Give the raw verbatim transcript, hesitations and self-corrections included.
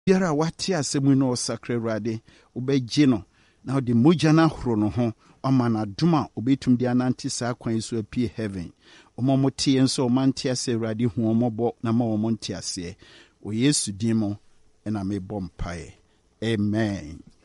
biara wate asɛm no ɔsakra Awurade wobɛgye no na ɔde mogya no ahoro no ho ɔma no adom a obɛtum de anante saa kwan so apie heaven. Ɔma mo teɛ nso ɔma nte ase Awurade hu ɔmɔbɔ na ma ɔmo nte aseɛ. O Yesu din mu ɛna mebɔ mpaeɛ. Amen.